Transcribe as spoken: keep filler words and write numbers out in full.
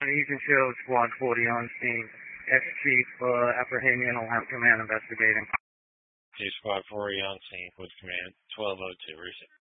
You can show Squad forty on scene. Ex-Chief uh, apprehending will have command investigating. Chief Squad forty on scene with command twelve oh two. Receive.